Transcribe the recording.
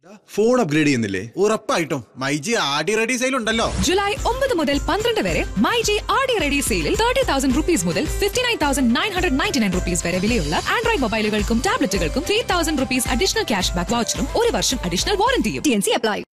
Phone upgrade ചെയ്യുന്നില്ലേ? ഉറപ്പായിട്ടും മൈജി ആടി റെഡി സെയിൽ ഉണ്ടല്ലോ. ജൂലൈ 9 മുതൽ 12 വരെ മൈജി ആടി റെഡി സെയിലിൽ 30,000 rupees മുതൽ 59,999 rupees വരെ വിലയുള്ള Android മൊബൈലുകൾക്കും ടാബ്ലറ്റുകൾക്കും 3,000 rupees additional cash back വൗച്ചറും 1 വർഷം അഡീഷണൽ വാറന്റിയും. TNC apply.